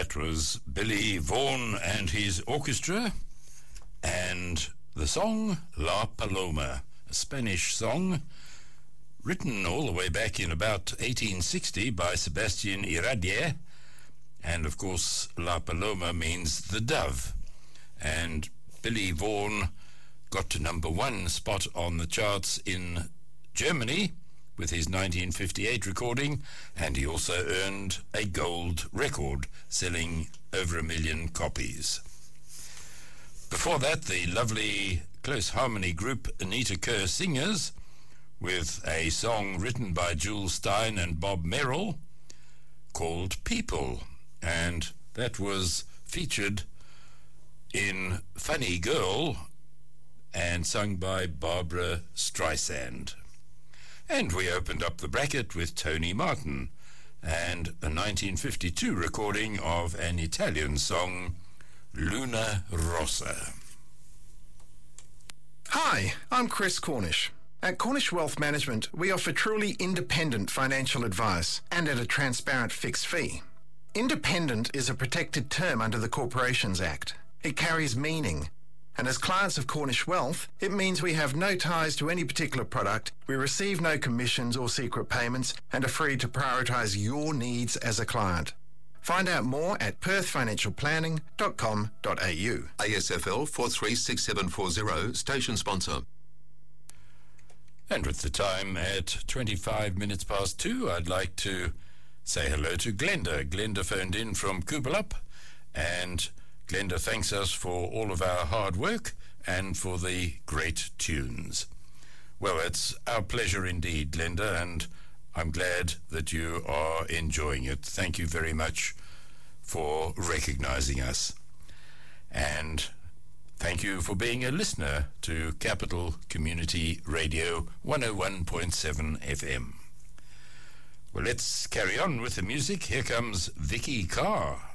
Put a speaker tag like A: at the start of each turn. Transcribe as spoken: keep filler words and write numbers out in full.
A: That was Billy Vaughan and his orchestra, and the song La Paloma, a Spanish song written all the way back in about eighteen sixty by Sebastian Iradier, and of course La Paloma means the dove, and Billy Vaughan got to number one spot on the charts in Germany with his nineteen fifty-eight recording, and he also earned a gold record, selling over a million copies. Before that, the lovely close harmony group Anita Kerr Singers, with a song written by Jules Stein and Bob Merrill called People, and that was featured in Funny Girl and sung by Barbara Streisand. And we opened up the bracket with Tony Martin and a nineteen fifty-two recording of an Italian song, Luna Rossa.
B: Hi, I'm Chris Cornish. At Cornish Wealth Management, we offer truly independent financial advice and at a transparent fixed fee. Independent is a protected term under the Corporations Act. It carries meaning. And as clients of Cornish Wealth, it means we have no ties to any particular product, we receive no commissions or secret payments, and are free to prioritise your needs as a client. Find out more at perth financial planning dot com dot a u.
C: A S F L four three six seven four zero, station sponsor.
A: And with the time at twenty-five minutes past two, I'd like to say hello to Glenda. Glenda phoned in from Kubelup, and Glenda thanks us for all of our hard work and for the great tunes. Well, it's our pleasure indeed, Glenda, and I'm glad that you are enjoying it. Thank you very much for recognizing us. And thank you for being a listener to Capital Community Radio one oh one point seven F M. Well, let's carry on with the music. Here comes Vicky Carr.